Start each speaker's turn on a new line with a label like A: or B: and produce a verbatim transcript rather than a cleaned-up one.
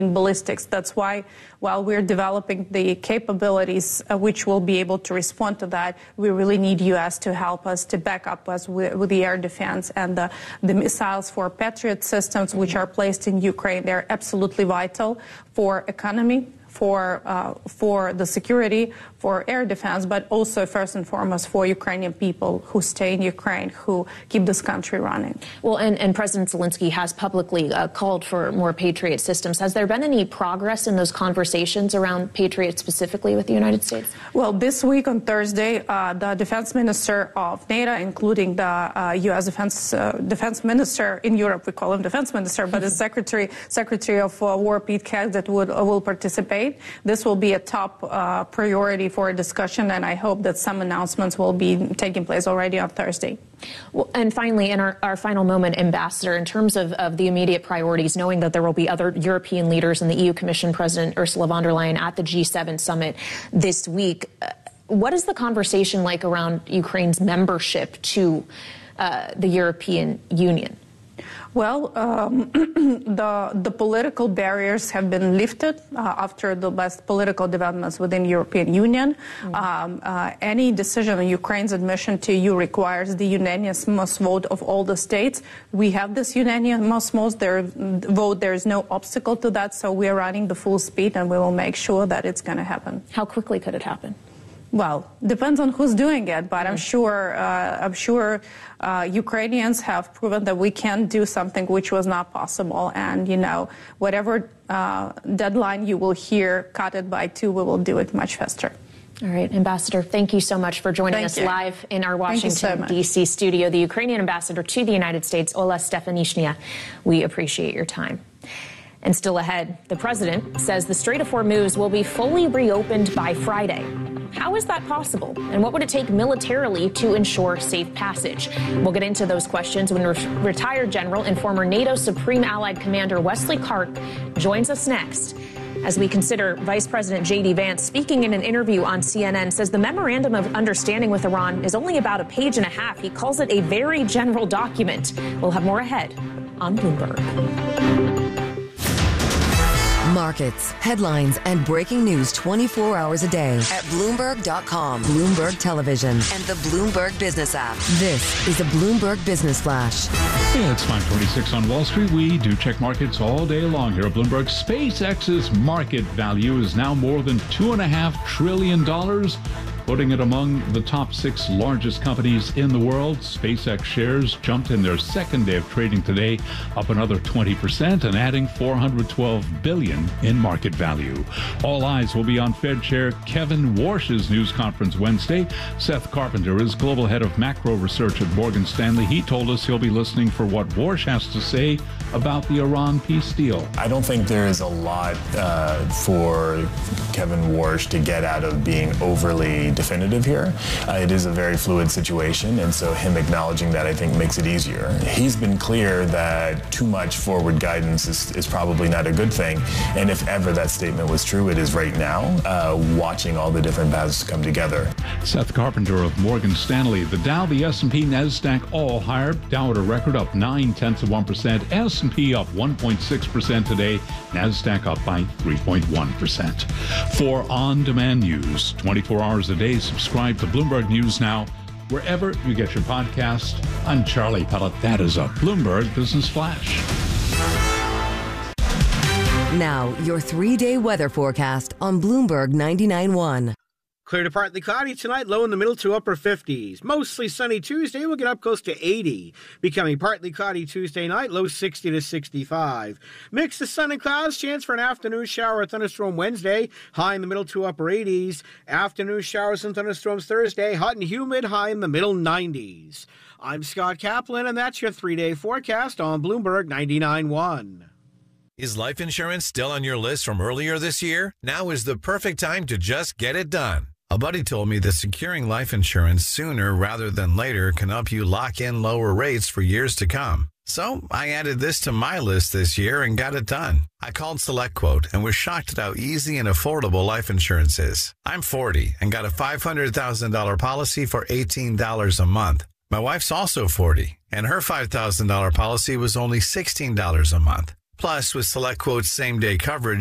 A: ballistics. That's why while we're developing the capabilities uh, which will be able to respond to that, we really need U S to help us, to back up us with, with the air defense and the, the missiles for Patriot systems which are placed in Ukraine. They're absolutely vital for economy, for uh, for the security, for air defense, but also first and foremost for Ukrainian people who stay in Ukraine, who keep this country running.
B: Well, and, and President Zelensky has publicly uh, called for more Patriot systems. Has there been any progress in those conversations around Patriot specifically with the United States?
A: Well, this week on Thursday, uh, the defense minister of NATO, including the uh, U S defense uh, defense minister in Europe, we call him defense minister, but the secretary secretary of uh, War, Pete Hegseth, would uh, will participate. This will be a top uh, priority for a discussion, and I hope that some announcements will be taking place already on Thursday.
B: Well, and finally, in our, our final moment, Ambassador, in terms of, of the immediate priorities, knowing that there will be other European leaders and the E U Commission President Ursula von der Leyen at the G seven summit this week, uh, what is the conversation like around Ukraine's membership to uh, the European Union?
A: Well, um, the the political barriers have been lifted uh, after the last political developments within European Union. Mm-hmm. um, uh, any decision on Ukraine's admission to E U requires the unanimous vote of all the states. We have this unanimous vote. There, vote. There is no obstacle to that, so we are running the full speed, and we will make sure that it's going to happen.
B: How quickly could it happen?
A: Well, depends on who's doing it, but I'm sure uh, I'm sure uh, Ukrainians have proven that we can do something which was not possible. And, you know, whatever uh, deadline you will hear, cut it by two, we will do it much faster.
B: All right, Ambassador, thank you so much for joining
A: thank
B: us
A: you.
B: live in our Washington,
A: so
B: D C studio. The Ukrainian ambassador to the United States, Ola Stefanishnya, we appreciate your time. And still ahead, the president says the Strait of Hormuz will be fully reopened by Friday. How is that possible? And what would it take militarily to ensure safe passage? We'll get into those questions when re- retired general and former NATO Supreme Allied Commander Wesley Clark joins us next. As we consider Vice President J D Vance speaking in an interview on C N N, says the memorandum of understanding with Iran is only about a page and a half. He calls it a very general document. We'll have more ahead on Bloomberg.
C: Markets, headlines, and breaking news twenty-four hours a day at Bloomberg dot com, Bloomberg Television, and the Bloomberg Business app. This is a Bloomberg Business Flash.
D: Yeah, it's five twenty-six on Wall Street. We do check markets all day long here at Bloomberg. SpaceX's market value is now more than two point five trillion dollars. Putting it among the top six largest companies in the world. SpaceX shares jumped in their second day of trading today, up another twenty percent and adding four hundred twelve billion dollars in market value. All eyes will be on Fed Chair Kevin Warsh's news conference Wednesday. Seth Carpenter is global head of macro research at Morgan Stanley. He told us he'll be listening for what Warsh has to say about the Iran peace deal.
E: I don't think there is a lot uh, for Kevin Warsh to get out of being overly definitive here. Uh, it is a very fluid situation, and so him acknowledging that, I think, makes it easier. He's been clear that too much forward guidance is, is probably not a good thing, and if ever that statement was true, it is right now, uh, watching all the different paths come together.
D: Seth Carpenter of Morgan Stanley. The Dow, the S and P, NASDAQ all higher. Dow at a record up nine tenths of one percent. S and P up one point six percent today. NASDAQ up by three point one percent. For on-demand news, twenty-four hours a day, subscribe to Bloomberg News Now, wherever you get your podcast. I'm Charlie Pellet. That is a Bloomberg Business Flash.
C: Now, your three-day weather forecast on Bloomberg ninety-nine point one.
F: Clear to partly cloudy tonight, low in the middle to upper fifties. Mostly sunny Tuesday, we'll get up close to eighty. Becoming partly cloudy Tuesday night, low sixty to sixty-five. Mix of sun and clouds, chance for an afternoon shower or thunderstorm Wednesday, high in the middle to upper eighties. Afternoon showers and thunderstorms Thursday, hot and humid, high in the middle nineties. I'm Scott Kaplan, and that's your three-day forecast on Bloomberg ninety-nine point one.
G: Is life insurance still on your list from earlier this year? Now is the perfect time to just get it done. A buddy told me that securing life insurance sooner rather than later can help you lock in lower rates for years to come. So I added this to my list this year and got it done. I called SelectQuote and was shocked at how easy and affordable life insurance is. I'm forty and got a five hundred thousand dollars policy for eighteen dollars a month. My wife's also forty, and her five thousand dollars policy was only sixteen dollars a month. Plus, with SelectQuote's same-day coverage,